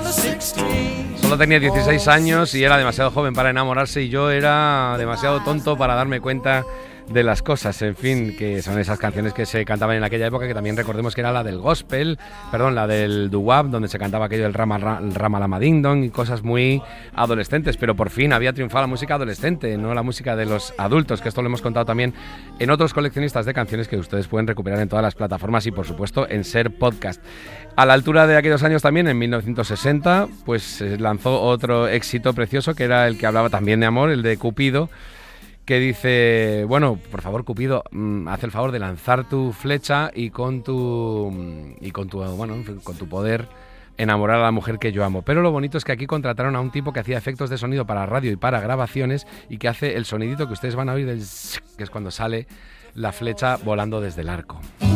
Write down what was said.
Solo tenía 16 años y era demasiado joven para enamorarse, y yo era demasiado tonto para darme cuenta de las cosas, en fin, que son esas canciones que se cantaban en aquella época, que también recordemos que era la del gospel, perdón, la del doo-wop, donde se cantaba aquello del Ramalama Ding Dong y cosas muy adolescentes, pero por fin había triunfado la música adolescente, no la música de los adultos, que esto lo hemos contado también en otros coleccionistas de canciones que ustedes pueden recuperar en todas las plataformas y por supuesto en Ser Podcast. A la altura de aquellos años también, en 1960, pues lanzó otro éxito precioso, que era el que hablaba también de amor, el de Cupido, que dice, bueno, por favor, Cupido, haz el favor de lanzar tu flecha y con tu poder enamorar a la mujer que yo amo. Pero lo bonito es que aquí contrataron a un tipo que hacía efectos de sonido para radio y para grabaciones, y que hace el sonidito que ustedes van a oír, que es cuando sale la flecha volando desde el arco.